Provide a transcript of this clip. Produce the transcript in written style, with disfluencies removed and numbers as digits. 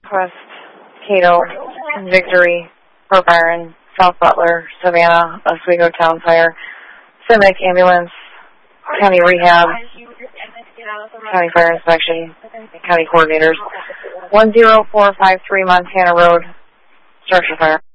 Quest, Cato, Victory, Fort Byron, South Butler, Savannah, Oswego Town Fire, Civic, Ambulance, County Rehab, County Fire Inspection, County Coordinators, 10453 Montana Road, Structure Fire.